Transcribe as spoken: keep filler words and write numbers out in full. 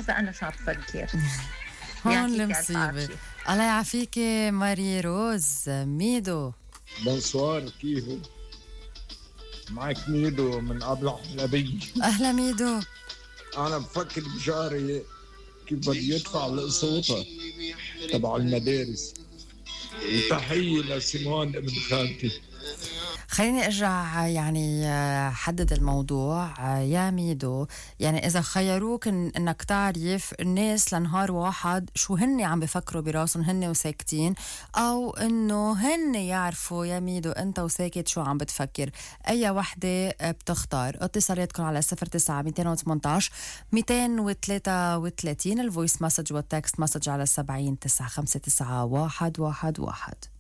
حسب أنا شو عم بفكر. هون المصيبة. الله يعافيكي ماري روز. ميدو بونسوار، كيفو؟ معك ميدو من قبل حلبية. أهلا ميدو. أنا بفكر بجاري كيف بده يدفع القسوطة تبع المدارس. وتحية لسيمون ابن خالتي. خليني ارجع يعني حدد الموضوع يا ميدو. يعني اذا خيروك إن انك تعرف الناس لنهار واحد شو هن عم بفكروا براسهم هن وساكتين، او انه هن يعرفوا يا ميدو انت وساكت شو عم بتفكر، اي وحده بتختار؟ اتصالاتكم على صفر تسعة مئتين وثمانية عشر مئتين وثلاثة وثلاثين، الفويس مسج والتكست مسج على سبعين تسعة خمسة تسعة واحد واحد واحد.